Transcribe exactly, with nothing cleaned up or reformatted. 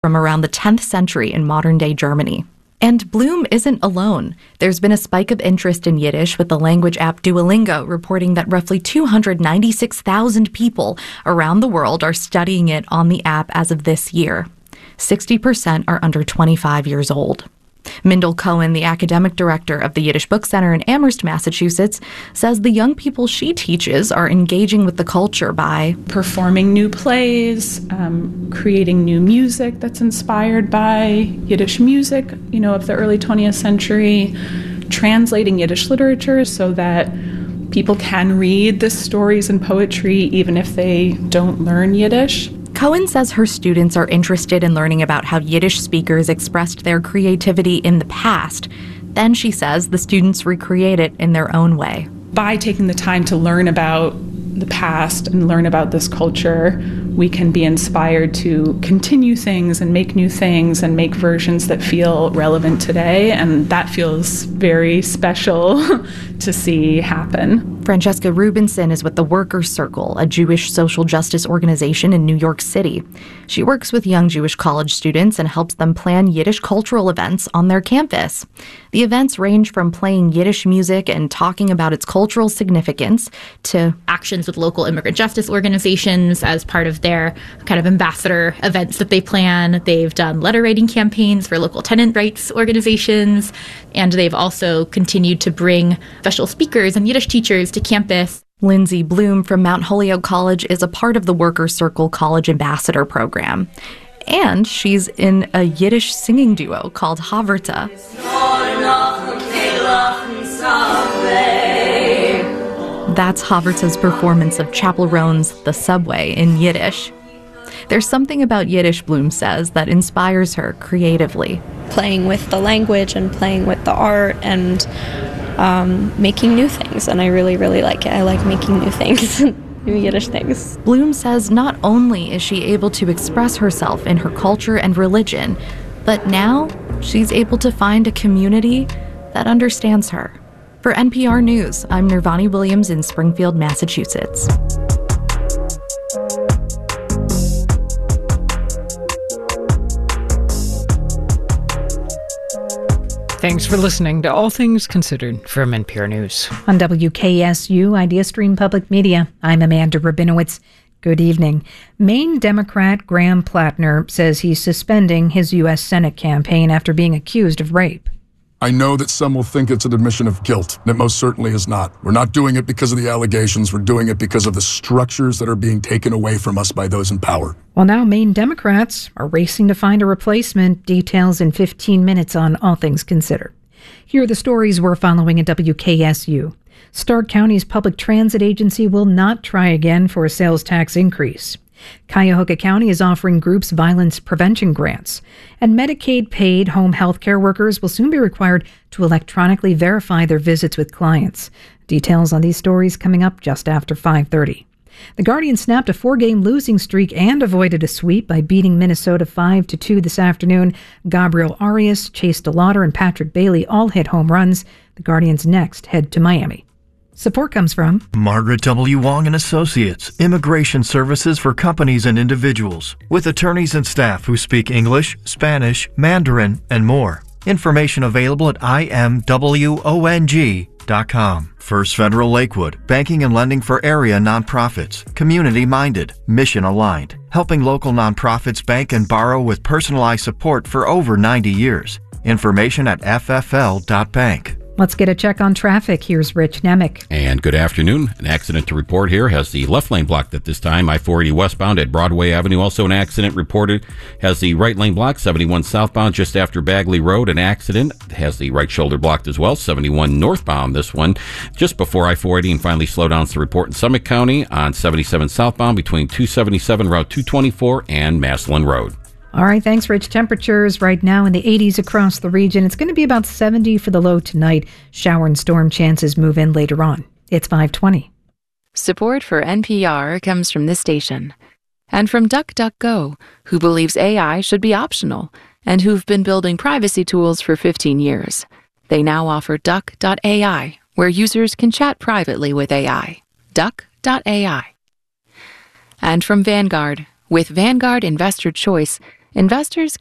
from around the tenth century in modern-day Germany. And Bloom isn't alone. There's been a spike of interest in Yiddish, with the language app Duolingo reporting that roughly two hundred ninety-six thousand people around the world are studying it on the app as of this year. sixty percent are under twenty-five years old. Mindel Cohen, the academic director of the Yiddish Book Center in Amherst, Massachusetts, says the young people she teaches are engaging with the culture by performing new plays, um, creating new music that's inspired by Yiddish music, you know, of the early twentieth century, translating Yiddish literature so that people can read the stories and poetry even if they don't learn Yiddish. Cohen says her students are interested in learning about how Yiddish speakers expressed their creativity in the past. Then, she says, the students recreate it in their own way. By taking the time to learn about the past and learn about this culture, we can be inspired to continue things and make new things and make versions that feel relevant today. And that feels very special to see happen. Francesca Rubinson is with the Workers' Circle, a Jewish social justice organization in New York City. She works with young Jewish college students and helps them plan Yiddish cultural events on their campus. The events range from playing Yiddish music and talking about its cultural significance to actions with local immigrant justice organizations as part of their kind of ambassador events that they plan. They've done letter writing campaigns for local tenant rights organizations, and they've also continued to bring special speakers and Yiddish teachers to campus. Lindsay Bloom from Mount Holyoke College is a part of the Workers' Circle College Ambassador Program. And she's in a Yiddish singing duo called Haverta. That's Haverta's performance of Chappell Roan's The Subway in Yiddish. There's something about Yiddish, Bloom says, that inspires her creatively. Playing with the language and playing with the art and um, making new things. And I really, really like it. I like making new things, new Yiddish things. Bloom says not only is she able to express herself in her culture and religion, but now she's able to find a community that understands her. For N P R News, I'm Nirvani Williams in Springfield, Massachusetts. Thanks for listening to All Things Considered from N P R News. On W K S U Idea Stream Public Media, I'm Amanda Rabinowitz. Good evening. Maine Democrat Graham Plattner says he's suspending his U S Senate campaign after being accused of rape. I know that some will think it's an admission of guilt, and it most certainly is not. We're not doing it because of the allegations. We're doing it because of the structures that are being taken away from us by those in power. Well, now Maine Democrats are racing to find a replacement. Details in fifteen minutes on All Things Considered. Here are the stories we're following at W K S U. Stark County's public transit agency will not try again for a sales tax increase. Cuyahoga County is offering groups violence prevention grants, and Medicaid-paid home health care workers will soon be required to electronically verify their visits with clients. Details on these stories coming up just after five thirty. The Guardian snapped a four-game losing streak and avoided a sweep by beating Minnesota five to two this afternoon. Gabriel Arias, Chase DeLauder, and Patrick Bailey all hit home runs. The Guardians next head to Miami. Support comes from Margaret W. Wong and Associates, immigration services for companies and individuals, with attorneys and staff who speak English, Spanish, Mandarin, and more. Information available at I M W O N G dot com. First Federal Lakewood, banking and lending for area nonprofits, community-minded, mission-aligned, helping local nonprofits bank and borrow with personalized support for over ninety years. Information at F F L dot bank. Let's get a check on traffic. Here's Rich Nemick. And good afternoon. An accident to report here. Has the left lane blocked at this time. I four eighty westbound at Broadway Avenue. Also an accident reported. Has the right lane blocked. seventy-one southbound just after Bagley Road. An accident. Has the right shoulder blocked as well. seventy-one northbound. This one just before I four eighty, and finally slowdowns to report in Summit County on seventy-seven southbound between two seventy-seven Route two twenty-four and Maslin Road. All right, thanks, Rich. Temperatures right now in the eighties across the region. It's going to be about seventy for the low tonight. Shower and storm chances move in later on. It's five twenty. Support for N P R comes from this station and from DuckDuckGo, who believes A I should be optional and who've been building privacy tools for fifteen years. They now offer Duck dot A I, where users can chat privately with A I. Duck dot A I. And from Vanguard. With Vanguard Investor Choice, Investors